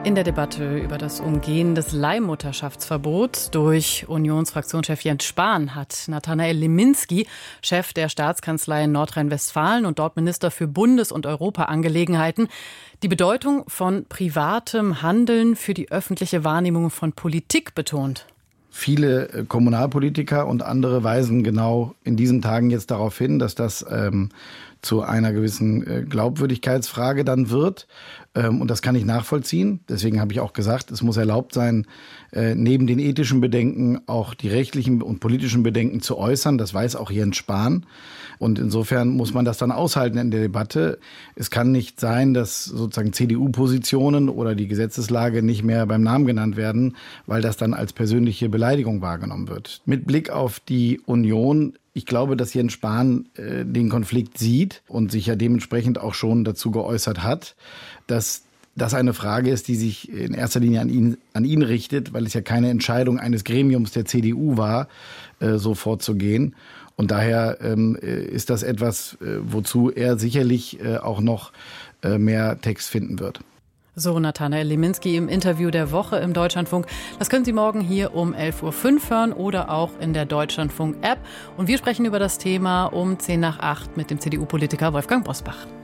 In der Debatte über das Umgehen des Leihmutterschaftsverbots durch Unionsfraktionschef Jens Spahn hat Nathanael Liminski, Chef der Staatskanzlei in Nordrhein-Westfalen und dort Minister für Bundes- und Europaangelegenheiten, die Bedeutung von privatem Handeln für die öffentliche Wahrnehmung von Politik betont. Viele Kommunalpolitiker und andere weisen genau in diesen Tagen jetzt darauf hin, dass das zu einer gewissen Glaubwürdigkeitsfrage dann wird. Und das kann ich nachvollziehen. Deswegen habe ich auch gesagt, es muss erlaubt sein, neben den ethischen Bedenken auch die rechtlichen und politischen Bedenken zu äußern. Das weiß auch Jens Spahn. Und insofern muss man das dann aushalten in der Debatte. Es kann nicht sein, dass sozusagen CDU-Positionen oder die Gesetzeslage nicht mehr beim Namen genannt werden, weil das dann als persönliche Beleidigung wahrgenommen wird. Mit Blick auf die Union, ich glaube, dass Jens Spahn den Konflikt sieht und sich ja dementsprechend auch schon dazu geäußert hat, dass das eine Frage ist, die sich in erster Linie an ihn richtet, weil es ja keine Entscheidung eines Gremiums der CDU war, so vorzugehen. Und daher ist das etwas, wozu er sicherlich auch noch mehr Text finden wird. So Nathanael Liminski im Interview der Woche im Deutschlandfunk. Das können Sie morgen hier um 11.05 Uhr hören oder auch in der Deutschlandfunk-App. Und wir sprechen über das Thema um 7:50 mit dem CDU-Politiker Wolfgang Bosbach.